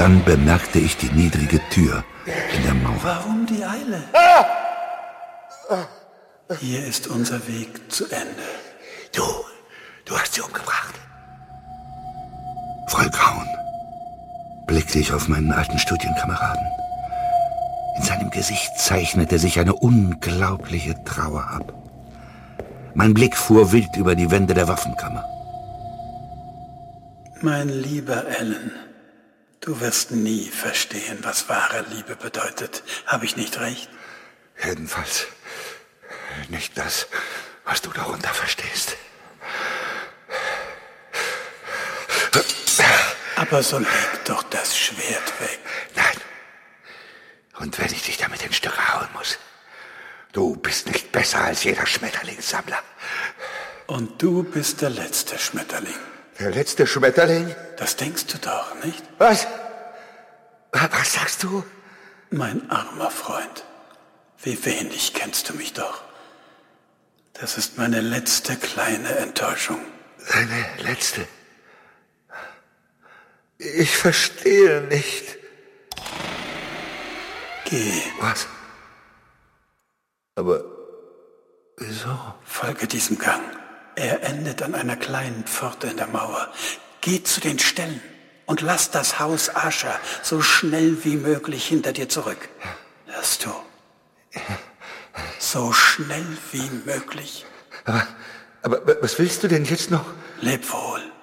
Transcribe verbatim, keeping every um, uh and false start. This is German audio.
Dann bemerkte ich die niedrige Tür in der Mauer. Warum die Eile? Hier ist unser Weg zu Ende. Du, du hast sie umgebracht. Voll Grauen blickte ich auf meinen alten Studienkameraden. In seinem Gesicht zeichnete sich eine unglaubliche Trauer ab. Mein Blick fuhr wild über die Wände der Waffenkammer. Mein lieber Alan, du wirst nie verstehen, was wahre Liebe bedeutet. Habe ich nicht recht? Jedenfalls nicht das, was du darunter verstehst. Aber so leg doch das Schwert weg. Nein. Und wenn ich dich damit in Stücke hauen muss, du bist nicht besser als jeder Schmetterlingssammler. Und du bist der letzte Schmetterling. Der letzte Schmetterling? Das denkst du doch, nicht? Was? Was sagst du? Mein armer Freund, wie wenig kennst du mich doch. Das ist meine letzte kleine Enttäuschung. Deine letzte? Ich verstehe nicht. Geh. Was? Aber wieso? Folge diesem Gang. Er endet an einer kleinen Pforte in der Mauer. Geh zu den Ställen und lass das Haus Asher so schnell wie möglich hinter dir zurück. Hörst du? So schnell wie möglich. Aber, aber was willst du denn jetzt noch? Leb wohl.